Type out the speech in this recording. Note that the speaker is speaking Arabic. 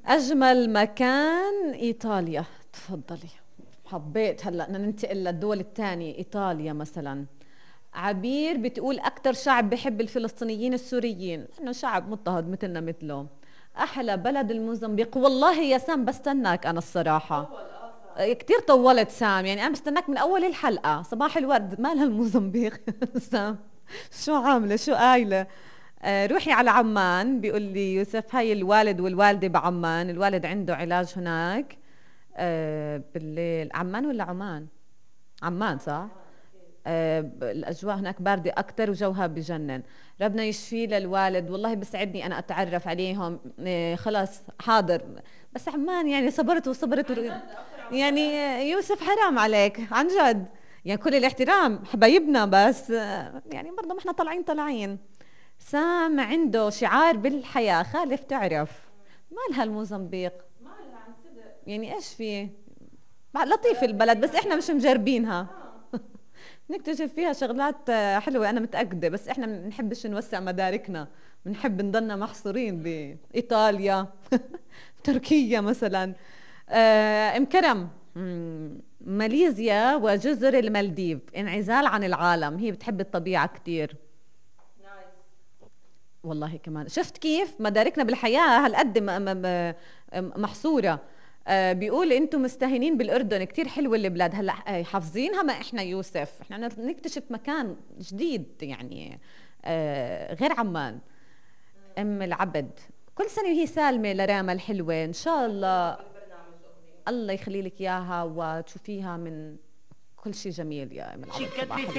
أجمل مكان إيطاليا. تفضلي. حبيت هلأ بدنا ننتقل للدول الثانية. إيطاليا مثلا. عبير بتقول أكتر شعب بحب الفلسطينيين السوريين، إنه شعب مضطهد مثلنا مثلهم. أحلى بلد الموزمبيق. والله يا سام بستناك أنا الصراحة. كتير طولت سام، يعني أنا بستناك من أول الحلقة. صباح الورد، مالها الموزمبيق؟ سام شو عاملة، شو قايلة؟ روحي على عمان، بيقول لي يوسف. هاي الوالد والوالدة بعمان، الوالد عنده علاج هناك. بالليل. عمان ولا عمان؟ عمان صح؟ الأجواء هناك باردة أكتر وجوها بجنن. ربنا يشفي للوالد. والله بسعدني أنا أتعرف عليهم. خلاص حاضر. بس عمان يعني صبرت وصبرت يعني يوسف حرام عليك عن جد. يعني كل الاحترام حبايبنا، بس يعني برضه ما احنا طالعين. سام عنده شعار بالحياة، خالف تعرف. مالها الموزمبيق؟ يعني ايش في؟ لطيف البلد بس احنا مش مجربينها. نكتشف فيها شغلات حلوة أنا متأكدة، بس إحنا ما بنحبش نوسع مداركنا. بنحب نضلنا محصورين بإيطاليا. تركيا مثلا. أم كرم. ماليزيا وجزر المالديف، انعزال عن العالم، هي بتحب الطبيعة كتير. والله كمان شفت كيف مداركنا بالحياة هالقد محصورة. بيقول انتم مستهينين بالاردن، كتير حلوه البلاد. هلا حافظينها، ما احنا يوسف احنا نكتشف مكان جديد يعني. غير عمان. ام العبد. كل سنه وهي سالمه لراما الحلوه ان شاء الله. الله يخلي لك اياها وتشوفيها من كل شيء جميل يا ام العبد.